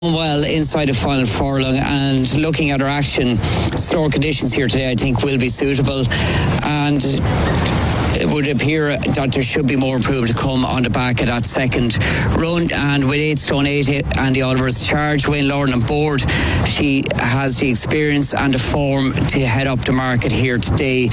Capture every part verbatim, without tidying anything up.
well inside the final furlong, and looking at her action, slower conditions here today I think will be suitable, and it would appear that there should be more improvement to come on the back of that second run. And with eight stone eight, Andy Oliver's charge, Wayne Lauren on board, she has the experience and the form to head up the market here today.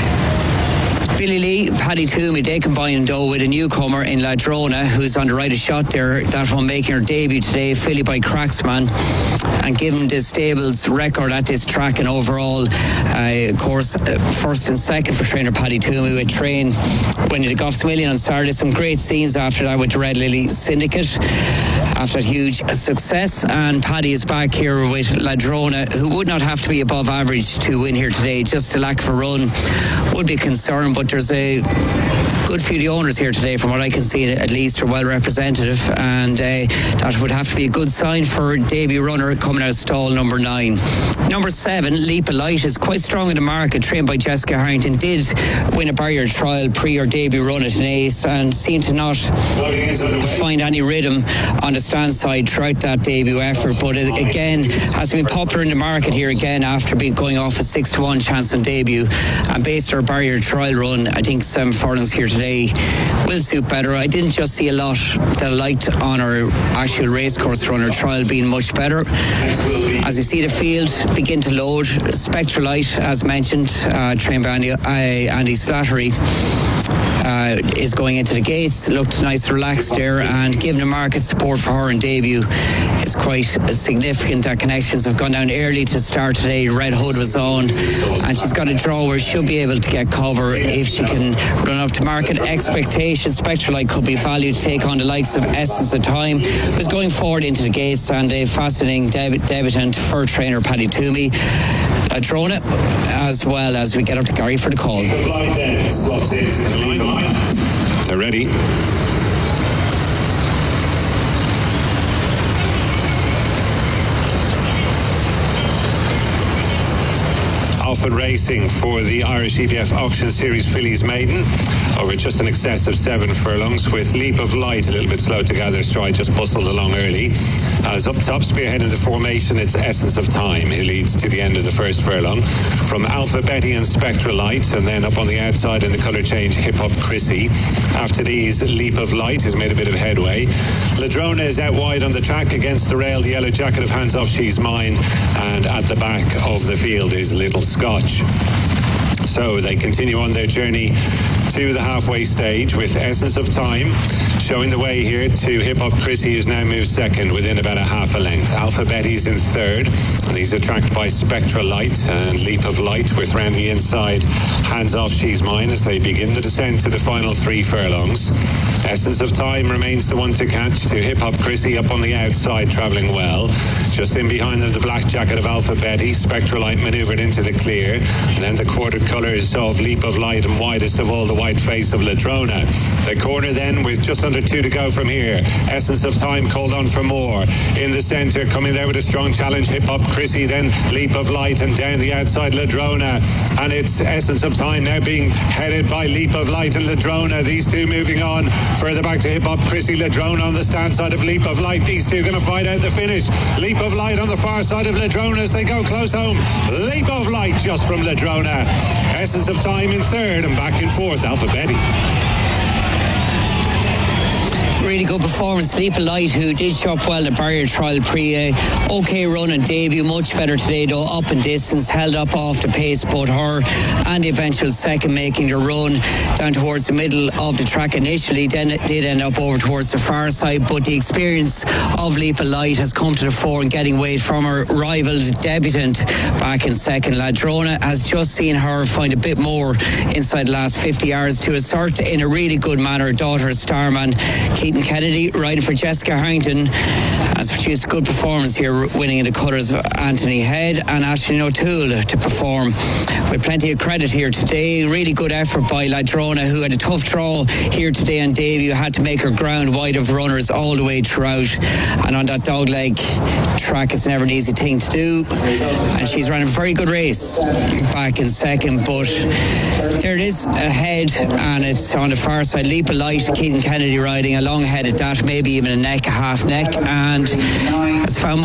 Billy Lee, Paddy Toomey, they combine though with a newcomer in Ladrona, who's on the right of shot there, that one making her debut today, filly by Cracksman, and given the stable's record at this track and overall, uh, of course, uh, first and second for trainer Paddy Toomey with Train winning the Goffs Million on Saturday. Some great scenes after that with the Red Lily Syndicate after that huge success, and Paddy is back here with Ladrona, who would not have to be above average to win here today. Just a lack of a run would be a concern, but there's a good few of the owners here today, from what I can see at least, are well representative, and uh, that would have to be a good sign for debut runner coming out of stall number nine. Number seven, Leap of Light, is quite strong in the market, trained by Jessica Harrington, did win a barrier trial pre her debut run at an ace and seemed to not find any rhythm on the stand side throughout that debut effort, but again has been popular in the market here again after being going off a six to one chance on debut, and based her barrier trial run, I think seven furlongs here today will suit better. I didn't just see a lot that I liked on her actual racecourse run, her trial being much better. As you see the field begin to load, Spectralite, as mentioned, uh, trained by Andy, uh, Andy Slattery, uh, is going into the gates. Looked nice, relaxed there, and given the market support for her in debut, it's quite significant that Connections have gone down early to start today. Red Hood was on, and she's got a draw where she'll be able to get cover if she can run up to market expectations. Spectralite could be valued to take on the likes of Essence of Time, who's going forward into the gates, and a fascinating deb- debutant for trainer Paddy Toomey. Ladrona, as well as we get up to Gary for the call. They're ready. Alpha Racing for the Irish E B F Auction Series Fillies Maiden over just in excess of seven furlongs, with Leap of Light a little bit slow to gather stride, just bustled along early. As up top, spearheading the formation, it's Essence of Time, who leads to the end of the first furlong. From Alpha Betty and Spectralite, and then up on the outside in the colour change, Hip Hop Chrissy. After these, Leap of Light has made a bit of headway. Ladrona is out wide on the track against the rail, the yellow jacket of Hands Off She's Mine, and at the back of the field is Little Scotch. So they continue on their journey to the halfway stage, with Essence of Time showing the way here to Hip Hop Chrissy, who's now moved second within about a half a length. Alpha Betty's in third, and these are tracked by Spectra Light and Leap of Light, with round the inside Hands Off She's Mine as they begin the descent to the final three furlongs. Essence of Time remains the one to catch, to Hip Hop Chrissy up on the outside, travelling well. Just in behind them, the black jacket of Alpha Betty. Spectra Light manoeuvred into the clear, and then the quartered colours of Leap of Light, and widest of all the white face of Ladrona. The corner then, with just under two to go from here. Essence of Time called on for more. In the centre, coming there with a strong challenge, Hip Hop Chrissy, then Leap of Light, and down the outside Ladrona. And it's Essence of Time now being headed by Leap of Light and Ladrona. These two moving on further back to Hip Hop Chrissy. Ladrona on the stand side of Leap of Light. These two going to fight out the finish. Leap of Light on the far side of Ladrona as they go close home. Leap of Light just from Ladrona. Essence of Time in third, and back in fourth, Alpha Betty. Really good performance. Leap of Light, who did show up well in the barrier trial pre, uh, okay run and debut, much better today though, up in distance, held up off the pace, but her and the eventual second making the run down towards the middle of the track initially, then it did end up over towards the far side, but the experience of Leap of Light has come to the fore in getting weight from her rival debutant back in second. Ladrona has just seen her find a bit more inside the last fifty yards to assert in a really good manner. Daughter of Starman, Keaton Kennedy, riding for Jessica Harrington, has produced a good performance here, winning in the colours of Anthony Head and Aisling O'Toole to perform with plenty of credit here today. Really good effort by Ladrona, who had a tough draw here today on debut, had to make her ground wide of runners all the way throughout, and on that dogleg track it's never an easy thing to do, and she's run a very good race back in second, but there it is ahead, and it's on the far side. Leap of Light, Keaton Kennedy riding along ahead at that, maybe even a neck, a half neck, and has found